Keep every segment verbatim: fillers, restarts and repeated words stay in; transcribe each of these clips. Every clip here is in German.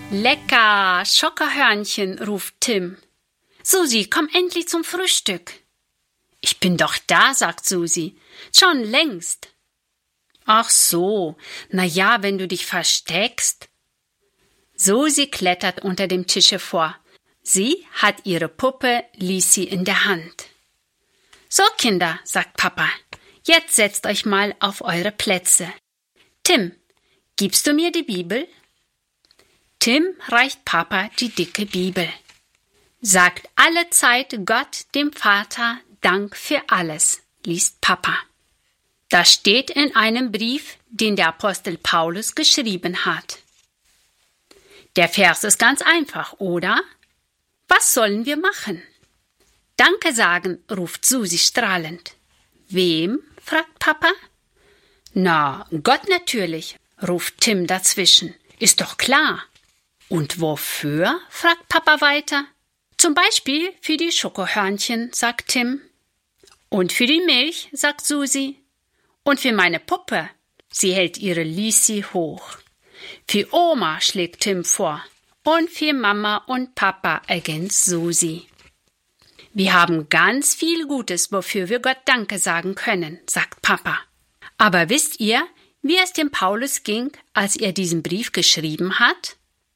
Lecker, Schokohörnchen, ruft Tim. Susi, komm endlich zum Frühstück. Ich bin doch da, sagt Susi. Schon längst. Ach so, na ja, wenn du dich versteckst. Susi klettert unter dem Tisch hervor. Sie hat ihre Puppe Lisi in der Hand. So, Kinder, sagt Papa, jetzt setzt euch mal auf eure Plätze. Tim, gibst du mir die Bibel? Tim reicht Papa die dicke Bibel. Sagt alle Zeit Gott, dem Vater, Dank für alles, liest Papa. Das steht in einem Brief, den der Apostel Paulus geschrieben hat. Der Vers ist ganz einfach, oder? Was sollen wir machen? Danke sagen, ruft Susi strahlend. Wem? Fragt Papa. Na, Gott natürlich, ruft Tim dazwischen. Ist doch klar. Und wofür? Fragt Papa weiter. Zum Beispiel für die Schokohörnchen, sagt Tim. Und für die Milch, sagt Susi. Und für meine Puppe. Sie hält ihre Lisi hoch. Für Oma, schlägt Tim vor. Und für Mama und Papa, ergänzt Susi. Wir haben ganz viel Gutes, wofür wir Gott Danke sagen können, sagt Papa. Aber wisst ihr, wie es dem Paulus ging, als er diesen Brief geschrieben hat?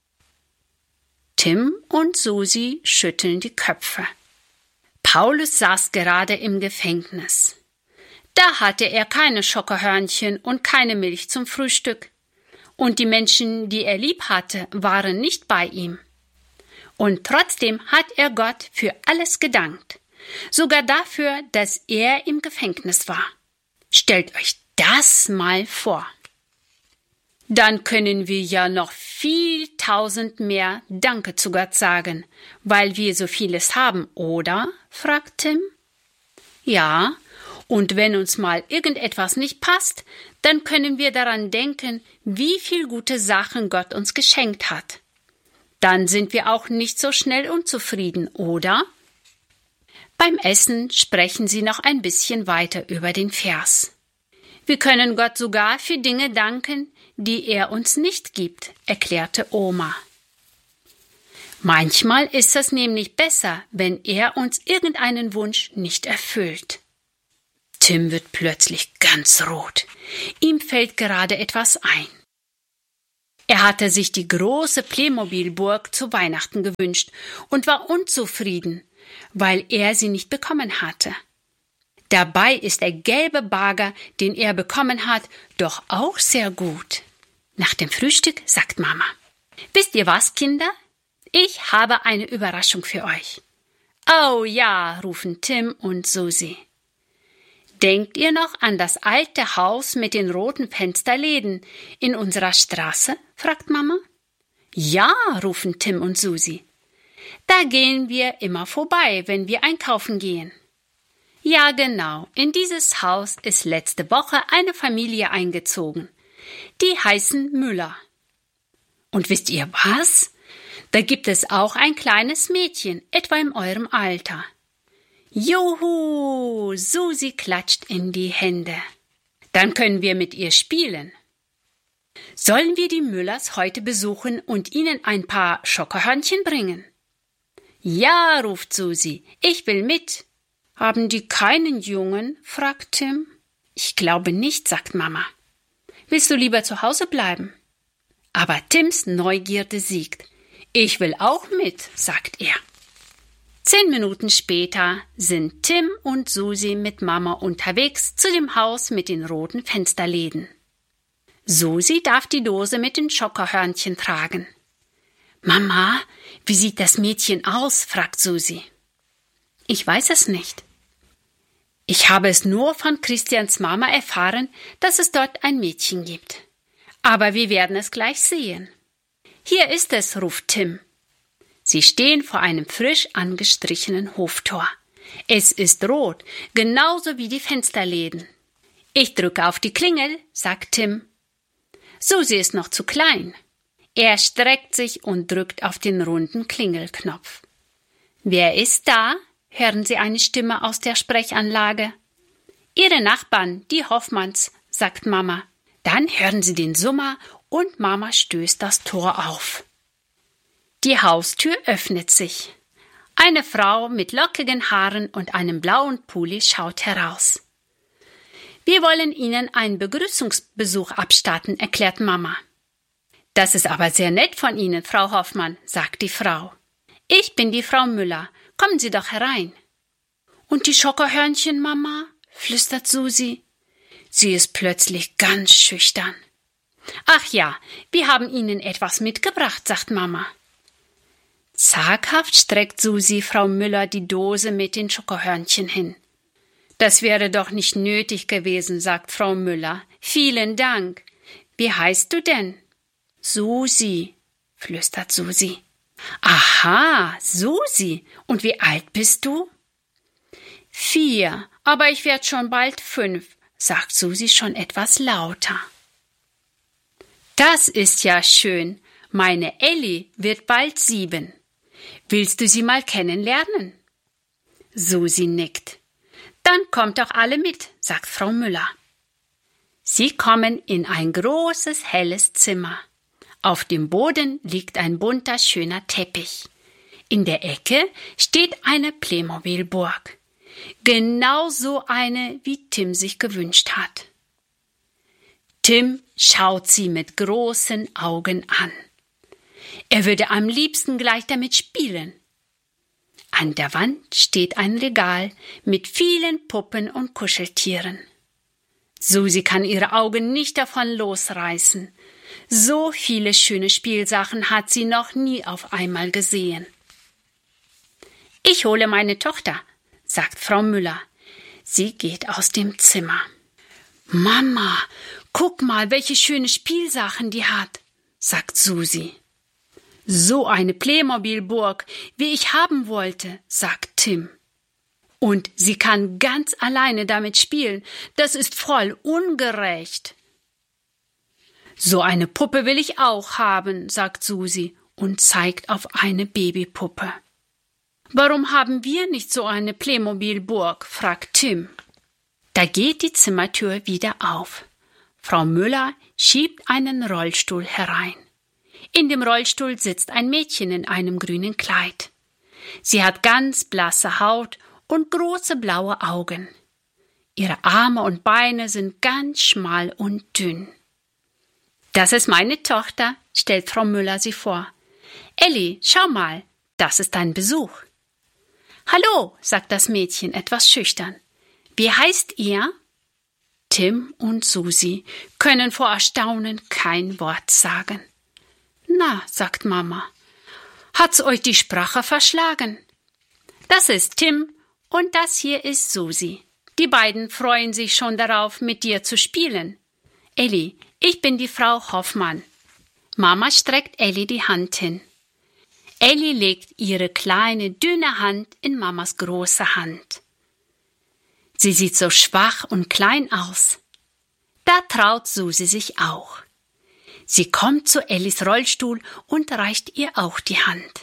Tim und Susi schütteln die Köpfe. Paulus saß gerade im Gefängnis. Da hatte er keine Schokohörnchen und keine Milch zum Frühstück. Und die Menschen, die er lieb hatte, waren nicht bei ihm. Und trotzdem hat er Gott für alles gedankt. Sogar dafür, dass er im Gefängnis war. Stellt euch das mal vor. Dann können wir ja noch viel tausend mehr Danke zu Gott sagen, weil wir so vieles haben, oder? Fragt Tim. Ja, und wenn uns mal irgendetwas nicht passt, dann können wir daran denken, wie viel gute Sachen Gott uns geschenkt hat. Dann sind wir auch nicht so schnell unzufrieden, oder? Beim Essen sprechen sie noch ein bisschen weiter über den Vers. Wir können Gott sogar für Dinge danken, die er uns nicht gibt, erklärte Oma. Manchmal ist es nämlich besser, wenn er uns irgendeinen Wunsch nicht erfüllt. Tim wird plötzlich ganz rot. Ihm fällt gerade etwas ein. Er hatte sich die große Playmobil-Burg zu Weihnachten gewünscht und war unzufrieden, weil er sie nicht bekommen hatte. Dabei ist der gelbe Bagger, den er bekommen hat, doch auch sehr gut. Nach dem Frühstück sagt Mama: Wisst ihr was, Kinder? Ich habe eine Überraschung für euch. Oh ja, rufen Tim und Susi. Denkt ihr noch an das alte Haus mit den roten Fensterläden in unserer Straße? Fragt Mama. Ja, rufen Tim und Susi. Da gehen wir immer vorbei, wenn wir einkaufen gehen. Ja, genau, in dieses Haus ist letzte Woche eine Familie eingezogen. Die heißen Müller. Und wisst ihr was? Da gibt es auch ein kleines Mädchen, etwa in eurem Alter. Juhu, Susi klatscht in die Hände. Dann können wir mit ihr spielen. Sollen wir die Müllers heute besuchen und ihnen ein paar Schokohörnchen bringen? Ja, ruft Susi, ich will mit. Haben die keinen Jungen? Fragt Tim. Ich glaube nicht, sagt Mama. Willst du lieber zu Hause bleiben? Aber Tims Neugierde siegt. Ich will auch mit, sagt er. Zehn Minuten später sind Tim und Susi mit Mama unterwegs zu dem Haus mit den roten Fensterläden. Susi darf die Dose mit den Schokohörnchen tragen. Mama, wie sieht das Mädchen aus? Fragt Susi. Ich weiß es nicht. Ich habe es nur von Christians Mama erfahren, dass es dort ein Mädchen gibt. Aber wir werden es gleich sehen. Hier ist es, ruft Tim. Sie stehen vor einem frisch angestrichenen Hoftor. Es ist rot, genauso wie die Fensterläden. Ich drücke auf die Klingel, sagt Tim. Susi ist noch zu klein. Er streckt sich und drückt auf den runden Klingelknopf. Wer ist da? Hören Sie eine Stimme aus der Sprechanlage. Ihre Nachbarn, die Hoffmanns, sagt Mama. Dann hören Sie den Summer und Mama stößt das Tor auf. Die Haustür öffnet sich. Eine Frau mit lockigen Haaren und einem blauen Pulli schaut heraus. Wir wollen Ihnen einen Begrüßungsbesuch abstatten, erklärt Mama. Das ist aber sehr nett von Ihnen, Frau Hoffmann, sagt die Frau. Ich bin die Frau Müller. Kommen Sie doch herein. Und die Schokohörnchen, Mama? Flüstert Susi. Sie ist plötzlich ganz schüchtern. Ach ja, wir haben Ihnen etwas mitgebracht, sagt Mama. Zaghaft streckt Susi Frau Müller die Dose mit den Schokohörnchen hin. Das wäre doch nicht nötig gewesen, sagt Frau Müller. Vielen Dank. Wie heißt du denn? Susi, flüstert Susi. Aha, Susi. Und wie alt bist du? Vier, aber ich werde schon bald fünf, sagt Susi schon etwas lauter. Das ist ja schön. Meine Elli wird bald sieben. Willst du sie mal kennenlernen? Susi nickt. Dann kommt doch alle mit, sagt Frau Müller. Sie kommen in ein großes, helles Zimmer. Auf dem Boden liegt ein bunter, schöner Teppich. In der Ecke steht eine Playmobil-Burg. Genau so eine, wie Tim sich gewünscht hat. Tim schaut sie mit großen Augen an. Er würde am liebsten gleich damit spielen. An der Wand steht ein Regal mit vielen Puppen und Kuscheltieren. Susi kann ihre Augen nicht davon losreißen. So viele schöne Spielsachen hat sie noch nie auf einmal gesehen. Ich hole meine Tochter, sagt Frau Müller. Sie geht aus dem Zimmer. Mama, guck mal, welche schöne Spielsachen die hat, sagt Susi. So eine Playmobil-Burg, wie ich haben wollte, sagt Tim. Und sie kann ganz alleine damit spielen. Das ist voll ungerecht. So eine Puppe will ich auch haben, sagt Susi und zeigt auf eine Babypuppe. Warum haben wir nicht so eine Playmobil-Burg, fragt Tim. Da geht die Zimmertür wieder auf. Frau Müller schiebt einen Rollstuhl herein. In dem Rollstuhl sitzt ein Mädchen in einem grünen Kleid. Sie hat ganz blasse Haut und große blaue Augen. Ihre Arme und Beine sind ganz schmal und dünn. Das ist meine Tochter, stellt Frau Müller sie vor. Elli, schau mal, das ist dein Besuch. Hallo, sagt das Mädchen etwas schüchtern. Wie heißt ihr? Tim und Susi können vor Erstaunen kein Wort sagen. Na, sagt Mama, hat's euch die Sprache verschlagen? Das ist Tim und das hier ist Susi. Die beiden freuen sich schon darauf, mit dir zu spielen. Elli, ich bin die Frau Hoffmann. Mama streckt Elli die Hand hin. Elli legt ihre kleine, dünne Hand in Mamas große Hand. Sie sieht so schwach und klein aus. Da traut Susi sich auch. Sie kommt zu Ellis Rollstuhl und reicht ihr auch die Hand.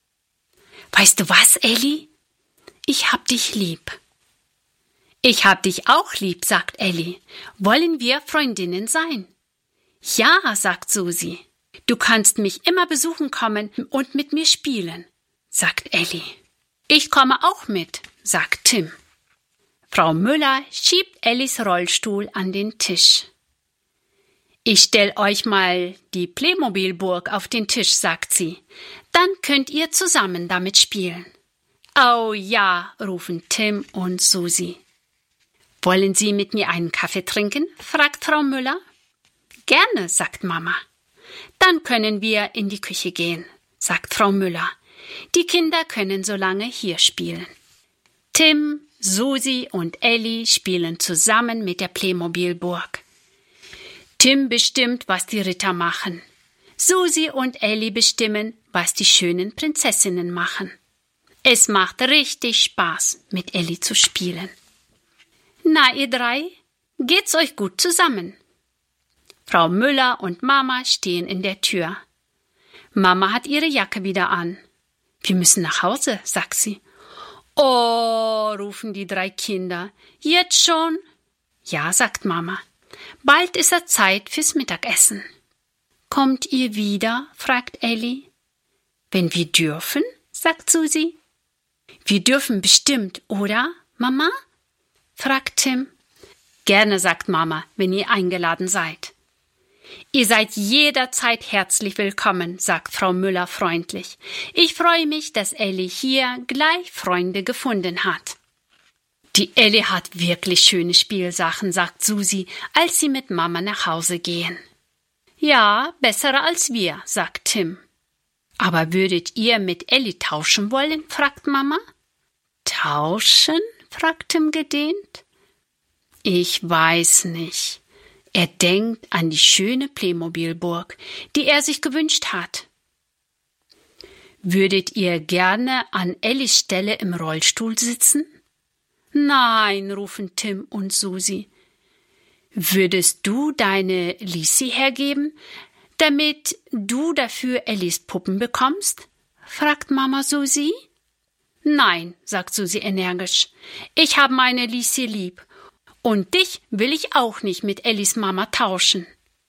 Weißt du was, Elli? Ich hab dich lieb. Ich hab dich auch lieb, sagt Elli. Wollen wir Freundinnen sein? Ja, sagt Susi. Du kannst mich immer besuchen kommen und mit mir spielen, sagt Elli. Ich komme auch mit, sagt Tim. Frau Müller schiebt Ellis Rollstuhl an den Tisch. Ich stell euch mal die Playmobil-Burg auf den Tisch, sagt sie. Dann könnt ihr zusammen damit spielen. Oh ja, rufen Tim und Susi. Wollen Sie mit mir einen Kaffee trinken? Fragt Frau Müller. Gerne, sagt Mama. Dann können wir in die Küche gehen, sagt Frau Müller. Die Kinder können so lange hier spielen. Tim, Susi und Elli spielen zusammen mit der Playmobil-Burg. Tim bestimmt, was die Ritter machen. Susi und Elli bestimmen, was die schönen Prinzessinnen machen. Es macht richtig Spaß, mit Elli zu spielen. Na, ihr drei, geht's euch gut zusammen? Frau Müller und Mama stehen in der Tür. Mama hat ihre Jacke wieder an. Wir müssen nach Hause, sagt sie. Oh, rufen die drei Kinder. Jetzt schon? Ja, sagt Mama. Bald ist es Zeit fürs Mittagessen. Kommt ihr wieder? fragt Elli. Wenn wir dürfen, sagt Susi. Wir dürfen bestimmt, oder, Mama? Fragt Tim. Gerne, sagt Mama, wenn ihr eingeladen seid. Ihr seid jederzeit herzlich willkommen, sagt Frau Müller freundlich. Ich freue mich, dass Elli hier gleich Freunde gefunden hat. Die Elli hat wirklich schöne Spielsachen, sagt Susi, als sie mit Mama nach Hause gehen. Ja, bessere als wir, sagt Tim. Aber würdet ihr mit Elli tauschen wollen, fragt Mama. Tauschen? fragt Tim gedehnt. Ich weiß nicht. Er denkt an die schöne Playmobil-Burg, die er sich gewünscht hat. Würdet ihr gerne an Ellis Stelle im Rollstuhl sitzen? Nein, rufen Tim und Susi. Würdest du deine Lisi hergeben, damit du dafür Ellis Puppen bekommst? Fragt Mama Susi. Nein, sagt Susi energisch. Ich habe meine Lisi lieb. Und dich will ich auch nicht mit Ellis Mama tauschen.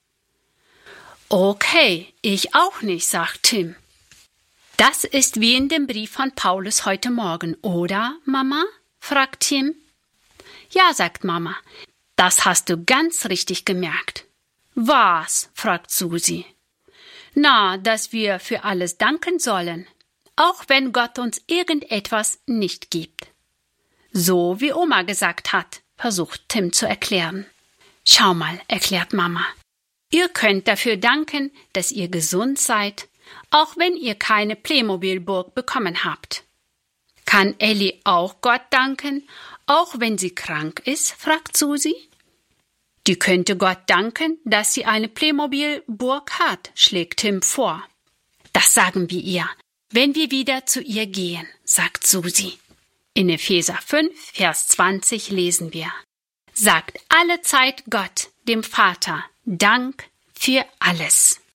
Okay, ich auch nicht, sagt Tim. Das ist wie in dem Brief von Paulus heute Morgen, oder, Mama? Fragt Tim. Ja, sagt Mama, das hast du ganz richtig gemerkt. Was? Fragt Susi. Na, dass wir für alles danken sollen, auch wenn Gott uns irgendetwas nicht gibt. So wie Oma gesagt hat, versucht Tim zu erklären. Schau mal, erklärt Mama. Ihr könnt dafür danken, dass ihr gesund seid, auch wenn ihr keine Playmobil-Burg bekommen habt. Kann Elli auch Gott danken, auch wenn sie krank ist, fragt Susi. Die könnte Gott danken, dass sie eine Playmobil-Burg hat, schlägt Tim vor. Das sagen wir ihr, wenn wir wieder zu ihr gehen, sagt Susi. In Epheser fünf, Vers zwanzig lesen wir: Sagt allezeit Gott, dem Vater, Dank für alles.